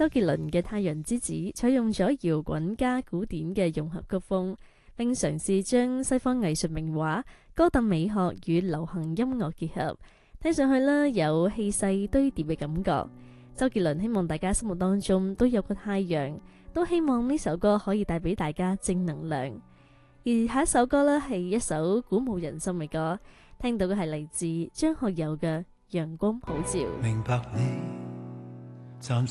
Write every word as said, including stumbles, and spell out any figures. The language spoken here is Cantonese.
周杰倫嘅《太陽之子》採用咗搖滾加古典嘅融合曲風，並嘗試將西方藝術名畫、哥特美學與流行音樂結合，聽上去啦有氣勢堆疊嘅感覺。周杰倫希望大家心目當中都有個太陽，都希望呢首歌可以帶俾大家正能量。而下一首歌呢，係一首鼓舞人心嘅歌，聽到嘅係嚟自張學友嘅《陽光普照》。 明白你暫